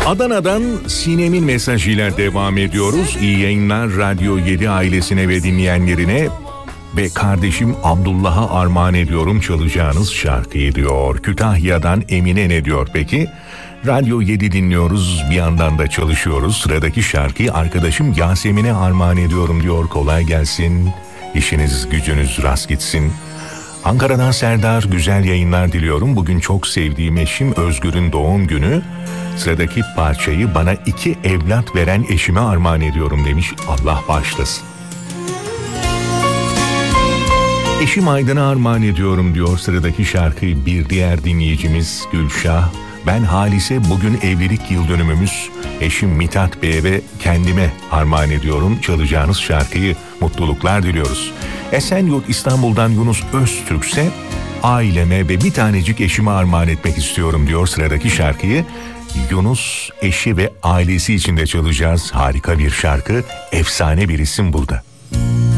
Adana'dan Sinem'in mesajıyla devam ediyoruz. İyi yayınlar Radyo 7 ailesine ve dinleyenlerine ve kardeşim Abdullah'a armağan ediyorum çalacağınız şarkıyı diyor. Kütahya'dan Emine ne diyor peki? Radyo 7 dinliyoruz, bir yandan da çalışıyoruz. Sıradaki şarkıyı arkadaşım Yasemin'e armağan ediyorum diyor. Kolay gelsin, işiniz gücünüz rast gitsin. Ankara'dan Serdar, güzel yayınlar diliyorum. Bugün çok sevdiğim eşim Özgür'ün doğum günü. Sıradaki parçayı bana 2 evlat veren eşime armağan ediyorum demiş. Allah bağışlasın. Eşim Aydın'a armağan ediyorum diyor. Sıradaki şarkıyı bir diğer dinleyicimiz Gülşah. Ben Halise, bugün evlilik yıl dönümümüz. Eşim Mithat Bey'e ve kendime armağan ediyorum. Çalacağınız şarkıyı mutluluklar diliyoruz. Esenyurt İstanbul'dan Yunus Öztürk ise aileme ve bir tanecik eşime armağan etmek istiyorum diyor. Sıradaki şarkıyı Yunus, eşi ve ailesi için de çalacağız. Harika bir şarkı, efsane bir isim burada.